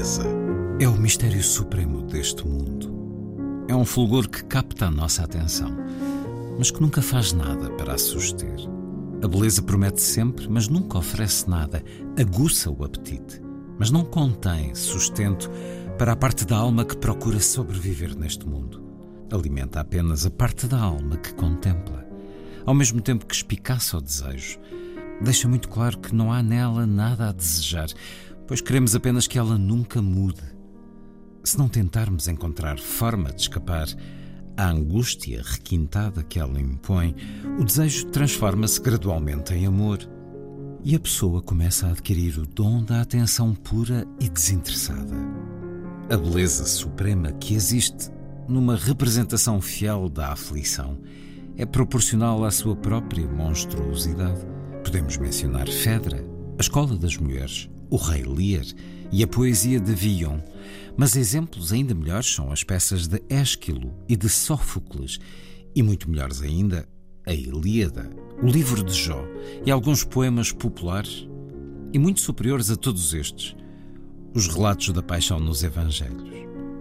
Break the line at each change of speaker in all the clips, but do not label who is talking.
beleza é o mistério supremo deste mundo. É um fulgor que capta a nossa atenção, mas que nunca faz nada para a suster. A beleza promete sempre, mas nunca oferece nada. Aguça o apetite, mas não contém sustento para a parte da alma que procura sobreviver neste mundo. Alimenta apenas a parte da alma que contempla. Ao mesmo tempo que espicaça o desejo, deixa muito claro que não há nela nada a desejar, pois queremos apenas que ela nunca mude. Se não tentarmos encontrar forma de escapar à angústia requintada que ela impõe, o desejo transforma-se gradualmente em amor e a pessoa começa a adquirir o dom da atenção pura e desinteressada. A beleza suprema que existe numa representação fiel da aflição é proporcional à sua própria monstruosidade. Podemos mencionar Fedra, a Escola das Mulheres, o Rei Lear e a poesia de Villon, mas exemplos ainda melhores são as peças de Ésquilo e de Sófocles, e muito melhores ainda, a Ilíada, o livro de Jó e alguns poemas populares, e muito superiores a todos estes, os relatos da paixão nos Evangelhos.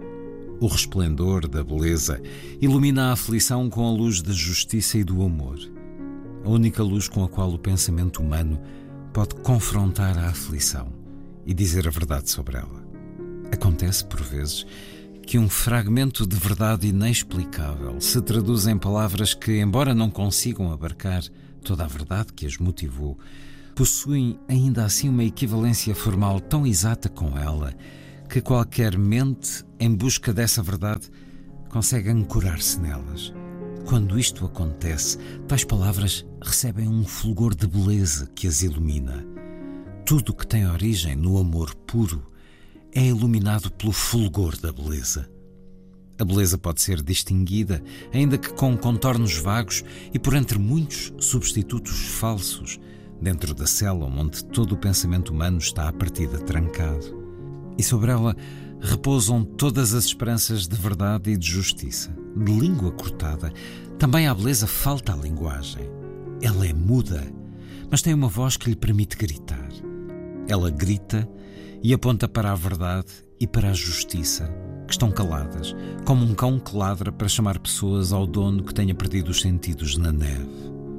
O resplendor da beleza ilumina a aflição com a luz da justiça e do amor, a única luz com a qual o pensamento humano pode confrontar a aflição e dizer a verdade sobre ela. Acontece, por vezes, que um fragmento de verdade inexplicável se traduz em palavras que, embora não consigam abarcar toda a verdade que as motivou, possuem ainda assim uma equivalência formal tão exata com ela que qualquer mente em busca dessa verdade consegue ancorar-se nelas. Quando isto acontece, tais palavras recebem um fulgor de beleza que as ilumina. Tudo que tem origem no amor puro é iluminado pelo fulgor da beleza. A beleza pode ser distinguida, ainda que com contornos vagos e por entre muitos substitutos falsos, dentro da cela onde todo o pensamento humano está à partida trancado. E sobre ela repousam todas as esperanças de verdade e de justiça. De língua cortada, também à beleza falta a linguagem. Ela é muda, mas tem uma voz que lhe permite gritar. Ela grita e aponta para a verdade e para a justiça, que estão caladas, como um cão que ladra para chamar pessoas ao dono que tenha perdido os sentidos na neve.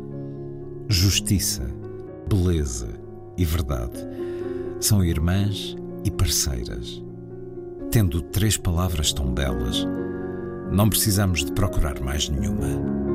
Justiça, beleza e verdade são irmãs e parceiras. Tendo três palavras tão belas, não precisamos de procurar mais nenhuma.